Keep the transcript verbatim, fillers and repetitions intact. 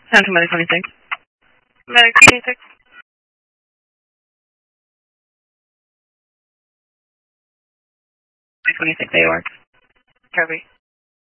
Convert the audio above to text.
Down to Medic twenty-six. Medic twenty-six. twenty-six A O R. Copy.